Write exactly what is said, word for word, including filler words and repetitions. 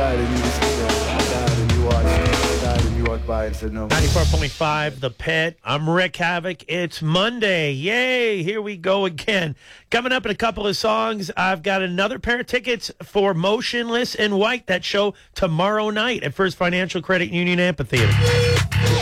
died and you sit there. I died and you watched. I died and you walked by and said no. ninety-four point five, The Pit. I'm Rick Havoc. It's Monday. Yay, here we go again. Coming up in a couple of songs, I've got another pair of tickets for Motionless in White, that show tomorrow night at First Financial Credit Union Amphitheater.